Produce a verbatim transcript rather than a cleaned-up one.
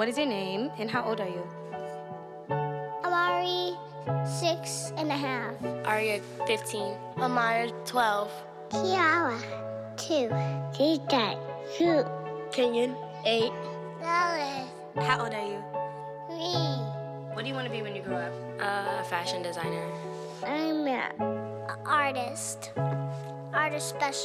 What is your name and how old are you? Amari, six and a half. Aria, fifteen. Amaya, twelve. Kiara, two. Tita, two. Kenyon, eight. Lois, How old are you? three. What do you want to be when you grow up? Uh, a fashion designer. I'm an artist. Artist special.